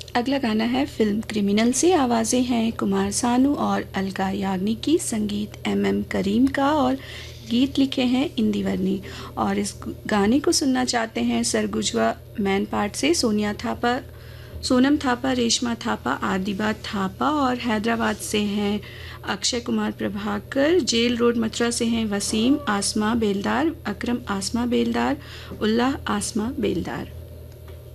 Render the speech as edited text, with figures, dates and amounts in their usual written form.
अगला गाना है फिल्म क्रिमिनल से। आवाज़ें हैं कुमार सानू और अलका याग्निक की, संगीत एम करीम का और गीत लिखे हैं इंदिवरनी। और इस गाने को सुनना चाहते हैं सरगुजवा मैन पार्ट से सोनम थापा, रेशमा थापा, आदिबा थापा, और हैदराबाद से हैं अक्षय कुमार प्रभाकर, जेल रोड मथुरा से हैं वसीम आसमा बेलदार, अकरम आसमा बेलदार, उल्लाह आसमा बेलदार।